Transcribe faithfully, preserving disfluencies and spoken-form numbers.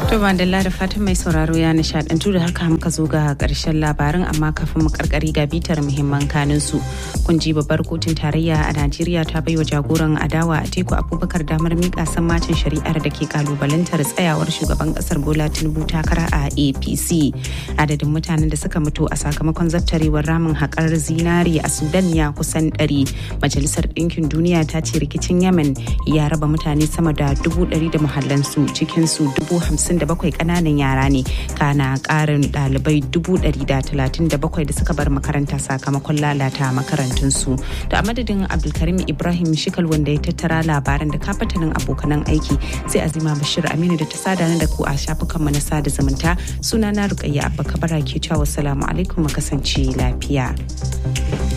To Vandalla da fatan mai sauraro ya nishadantu da haka muka zo ga karshen labarin amma kafin mu karkari ga bitar muhimman kanin su. Kun ji babbar kotun tarayya a Najeriya ta baiwa jagoran adawa Atiku Abubakar damar mika sammacin shari'ar da ke kalubalantar tsayawar shugaban kasar Bola Tinubu takara a A P C. Adadin mutanen da suka mutu a sakamakon zattarewar ramin haƙar zinari a Sudan ya kusan ɗari. Majalisar Ɗinkin Duniya ta ce rikicin Yemen ya raba mutane sama da dubu ɗari da muhallansu, cikinsu dubu hamsin da bakwai ƙananan yara ne, kana ƙarin ɗalibai dubu ɗari da talatin da bakwai da suka bar makaranta sakamakon lalata makarantunsu. Da a madadin Abdulkarim Ibrahim Shikal wanda ya tattara labaran da kafatanin abokanan aiki, sai Azima Bashir Aminu da ta sada da ku a shafukanmu na sada zumunta. Sunana Rukayya Abba Kabara ke cewa salamu alaikum, mu kasance lafiya.